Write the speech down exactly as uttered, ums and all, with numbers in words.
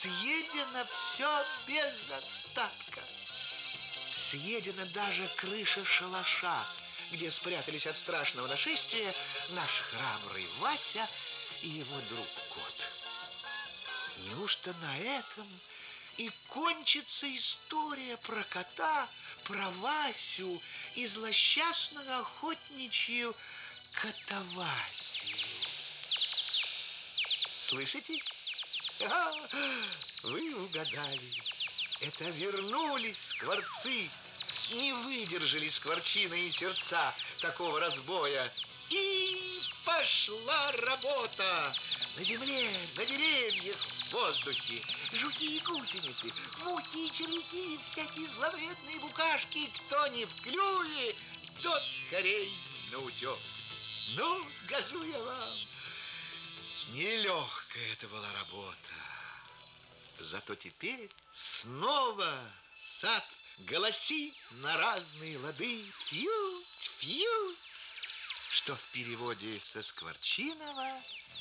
съедено все без остатка. Съедена даже крыша шалаша, где спрятались от страшного нашествия наш храбрый Вася и его друг Кот. Неужто на этом и кончится история про кота, про Васю и злосчастную охотничью котовасию? Слышите? А, вы угадали. Это вернулись скворцы. Не выдержали скворчиные сердца такого разбоя. И пошла работа. На земле, на деревьях, в воздухе. Жуки и гусеницы, мухи и червяки, всякие зловредные букашки. Кто не вклюет, тот скорей наутек. Ну, скажу я вам, нелегкая это была работа. Зато теперь снова сад голосит на разные лады. Фью, фью, что в переводе со скворчиного